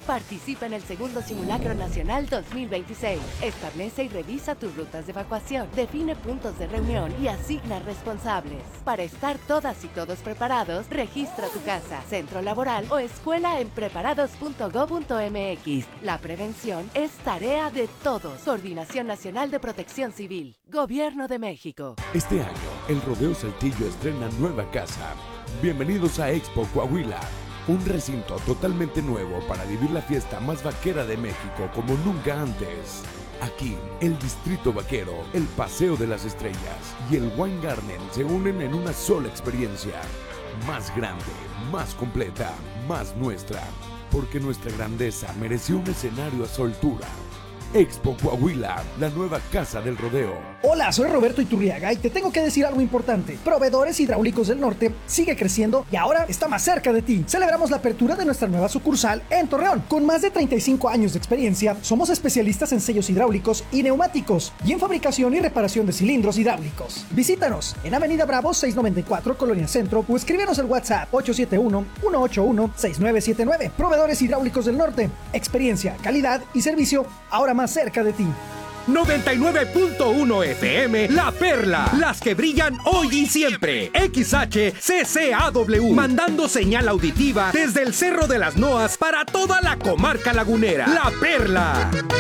Participa en el segundo Simulacro Nacional 2026. Establece y revisa tus rutas de evacuación, define puntos de reunión y asigna responsables. Para estar todas y todos preparados, registra tu casa, centro laboral o escuela en preparados.go.mx. La prevención es tarea de todos. Coordinación Nacional de Protección Civil. Gobierno de México. Este año, el Rodeo Saltillo estrena nueva casa. Bienvenidos a Expo Coahuila, un recinto totalmente nuevo para vivir la fiesta más vaquera de México como nunca antes. Aquí, el Distrito Vaquero, el Paseo de las Estrellas y el Wine Garden se unen en una sola experiencia. Más grande, más completa, más nuestra. Porque nuestra grandeza mereció un escenario a su altura. Expo Coahuila, la nueva casa del rodeo. Hola, soy Roberto Iturriaga y te tengo que decir algo importante. Proveedores Hidráulicos del Norte sigue creciendo y ahora está más cerca de ti. Celebramos la apertura de nuestra nueva sucursal en Torreón. Con más de 35 años de experiencia, somos especialistas en sellos hidráulicos y neumáticos y en fabricación y reparación de cilindros hidráulicos. Visítanos en Avenida Bravo 694, Colonia Centro, o escríbenos al WhatsApp 871-181-6979. Proveedores Hidráulicos del Norte. Experiencia, calidad y servicio ahora más cerca de ti. 99.1 FM, La Perla, las que brillan hoy y siempre. XHCCAW, mandando señal auditiva desde el Cerro de las Noas para toda la comarca lagunera. La Perla.